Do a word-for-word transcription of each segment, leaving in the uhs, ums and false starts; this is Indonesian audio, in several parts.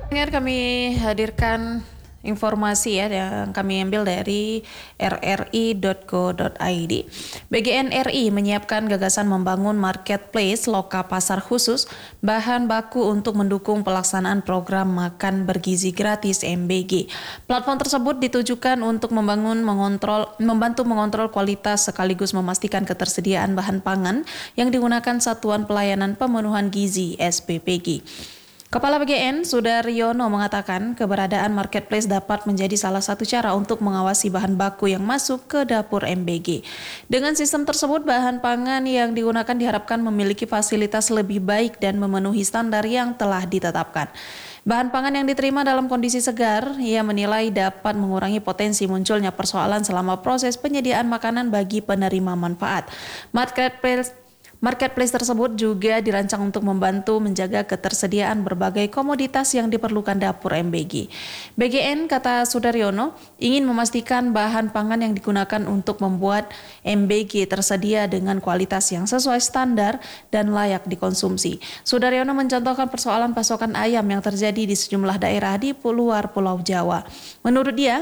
Pendengar, kami hadirkan informasi ya yang kami ambil dari r r i dot go dot i d. B G N R I menyiapkan gagasan membangun marketplace loka pasar khusus bahan baku untuk mendukung pelaksanaan program makan bergizi gratis M B G. Platform tersebut ditujukan untuk membangun, mengontrol, membantu mengontrol kualitas sekaligus memastikan ketersediaan bahan pangan yang digunakan Satuan Pelayanan Pemenuhan Gizi S P P G. Kepala B G N, Sudaryono, mengatakan keberadaan marketplace dapat menjadi salah satu cara untuk mengawasi bahan baku yang masuk ke dapur M B G. Dengan sistem tersebut, bahan pangan yang digunakan diharapkan memiliki fasilitas lebih baik dan memenuhi standar yang telah ditetapkan. Bahan pangan yang diterima dalam kondisi segar, ia menilai dapat mengurangi potensi munculnya persoalan selama proses penyediaan makanan bagi penerima manfaat. Marketplace Marketplace tersebut juga dirancang untuk membantu menjaga ketersediaan berbagai komoditas yang diperlukan dapur M B G. B G N, kata Sudaryono, ingin memastikan bahan pangan yang digunakan untuk membuat M B G tersedia dengan kualitas yang sesuai standar dan layak dikonsumsi. Sudaryono mencontohkan persoalan pasokan ayam yang terjadi di sejumlah daerah di luar Pulau Jawa. Menurut dia,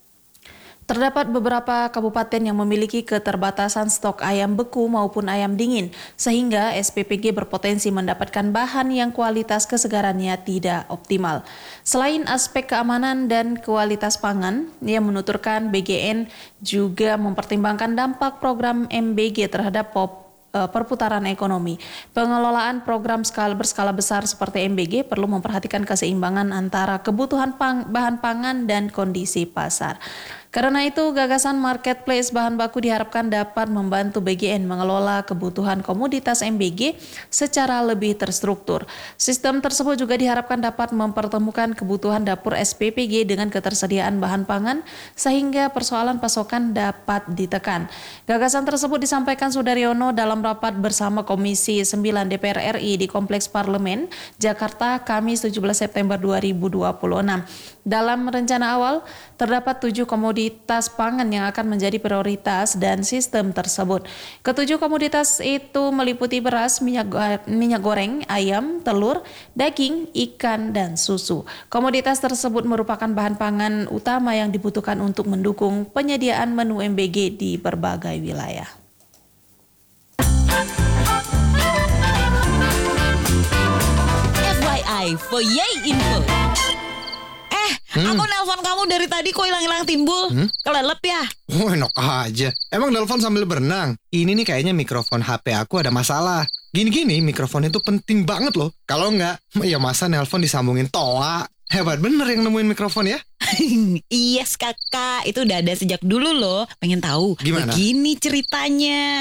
terdapat beberapa kabupaten yang memiliki keterbatasan stok ayam beku maupun ayam dingin, sehingga S P P G berpotensi mendapatkan bahan yang kualitas kesegarannya tidak optimal. Selain aspek keamanan dan kualitas pangan, ia menuturkan B G N juga mempertimbangkan dampak program M B G terhadap pop perputaran ekonomi. Pengelolaan program skala berskala besar seperti M B G perlu memperhatikan keseimbangan antara kebutuhan pang, bahan pangan dan kondisi pasar. Karena itu, gagasan marketplace bahan baku diharapkan dapat membantu B G N mengelola kebutuhan komoditas M B G secara lebih terstruktur. Sistem tersebut juga diharapkan dapat mempertemukan kebutuhan dapur S P P G dengan ketersediaan bahan pangan sehingga persoalan pasokan dapat ditekan. Gagasan tersebut disampaikan Sudaryono dalam rapat bersama Komisi sembilan D P R R I di Kompleks Parlemen, Jakarta, Kamis tujuh belas September dua ribu dua puluh enam. Dalam rencana awal, terdapat tujuh komoditas pangan yang akan menjadi prioritas dan sistem tersebut. Ketujuh komoditas itu meliputi beras, minyak, minyak goreng, ayam, telur, daging, ikan, dan susu. Komoditas tersebut merupakan bahan pangan utama yang dibutuhkan untuk mendukung penyediaan menu M B G di berbagai wilayah. F Y I for Yay Info. Hmm. Aku nelpon kamu dari tadi kok hilang-hilang timbul. Hmm? Kelelep ya? Oh, enak aja. Emang nelpon sambil berenang? Ini nih kayaknya mikrofon H P aku ada masalah. Gini-gini mikrofon itu penting banget loh. Kalau enggak, ya masa nelpon disambungin toa. Hebat bener yang nemuin mikrofon ya. Yes kakak, itu udah ada sejak dulu loh. Pengen tahu? Gimana? Begini ceritanya.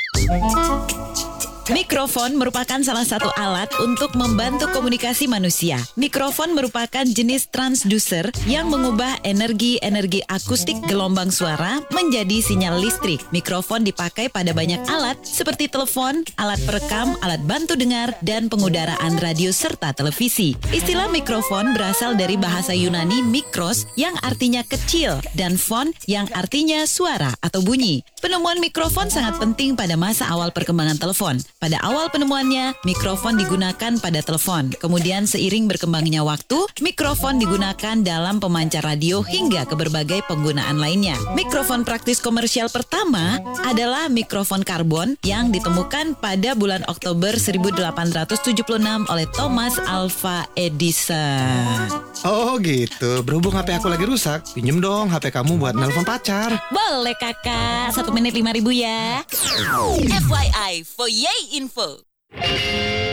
Mikrofon merupakan salah satu alat untuk membantu komunikasi manusia. Mikrofon merupakan jenis transducer yang mengubah energi-energi akustik gelombang suara menjadi sinyal listrik. Mikrofon dipakai pada banyak alat seperti telepon, alat perekam, alat bantu dengar, dan pengudaraan radio serta televisi. Istilah mikrofon berasal dari bahasa Yunani mikros yang artinya kecil dan fon yang artinya suara atau bunyi. Penemuan mikrofon sangat penting pada masa awal perkembangan telepon. Pada awal penemuannya, mikrofon digunakan pada telepon. Kemudian seiring berkembangnya waktu, mikrofon digunakan dalam pemancar radio hingga ke berbagai penggunaan lainnya. Mikrofon praktis komersial pertama adalah mikrofon karbon yang ditemukan pada bulan Oktober seribu delapan ratus tujuh puluh enam oleh Thomas Alva Edison. Oh gitu, berhubung H P aku lagi rusak, pinjem dong H P kamu buat nelpon pacar. Boleh kakak, satu menit lima ribu ya. F Y I for Yay Info.